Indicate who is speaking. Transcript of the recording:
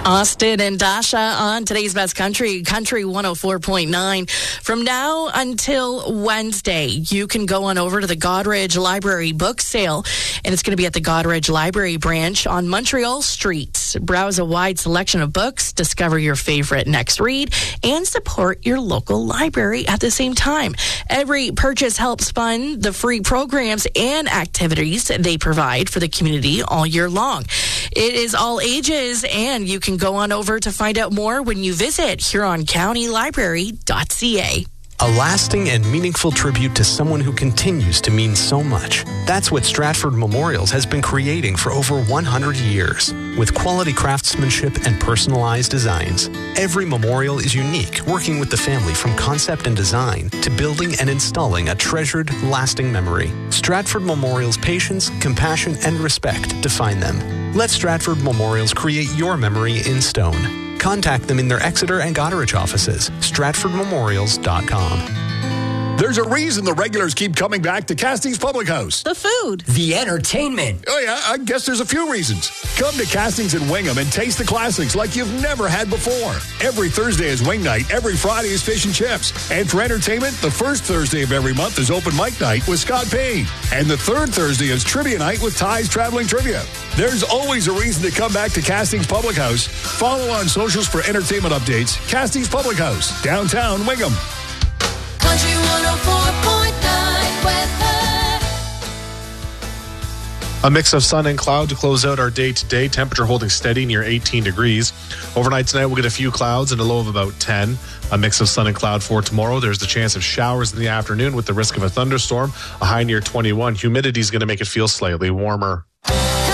Speaker 1: Austin and Dasha on today's Best Country 104.9. From now until Wednesday, you can go on over to the Godridge Library book sale, and it's going to be at the Godridge Library branch on Montreal Street. Browse a wide selection of books, discover your favorite next read, and support your local library at the same time. Every purchase helps fund the free programs and activities they provide for the community all year long. It is all ages, and you can go on over to find out more when you visit HuronCountyLibrary.ca.
Speaker 2: A lasting and meaningful tribute to someone who continues to mean so much. That's what Stratford Memorials has been creating for over 100 years. With quality craftsmanship and personalized designs, every memorial is unique, working with the family from concept and design to building and installing a treasured, lasting memory. Stratford Memorials' patience, compassion, and respect define them. Let Stratford Memorials create your memory in stone. Contact them in their Exeter and Goderich offices. StratfordMemorials.com.
Speaker 3: There's a reason the regulars keep coming back to Castings Public House.
Speaker 4: The food.
Speaker 5: The entertainment.
Speaker 3: Oh, yeah, I guess there's a few reasons. Come to Castings in Wingham and taste the classics like you've never had before. Every Thursday is wing night. Every Friday is fish and chips. And for entertainment, the first Thursday of every month is open mic night with Scott Payne. And the third Thursday is trivia night with Ty's Traveling Trivia. There's always a reason to come back to Castings Public House. Follow on socials for entertainment updates. Castings Public House, downtown Wingham.
Speaker 6: Country 104.9 weather.
Speaker 7: A mix of sun and cloud to close out our day today. Temperature holding steady near 18 degrees. Overnight tonight, we'll get a few clouds and a low of about 10. A mix of sun and cloud for tomorrow. There's the chance of showers in the afternoon with the risk of a thunderstorm. A high near 21. Humidity is going to make it feel slightly warmer.